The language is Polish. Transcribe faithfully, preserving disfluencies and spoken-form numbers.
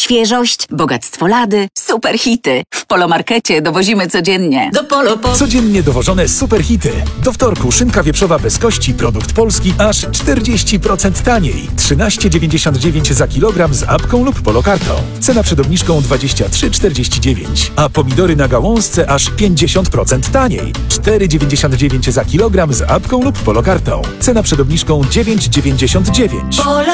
Świeżość, bogactwo lady, super hity. W Polomarkecie dowozimy codziennie. Do Polo po... Codziennie dowożone superhity. Do wtorku szynka wieprzowa bez kości, produkt polski, aż czterdzieści procent taniej. trzynaście dziewięćdziesiąt dziewięć za kilogram z apką lub polokartą. Cena przed obniżką dwadzieścia trzy czterdzieści dziewięć. A pomidory na gałązce aż pięćdziesiąt procent taniej. cztery dziewięćdziesiąt dziewięć za kilogram z apką lub polokartą. Cena przed obniżką dziewięć dziewięćdziesiąt dziewięć. Polo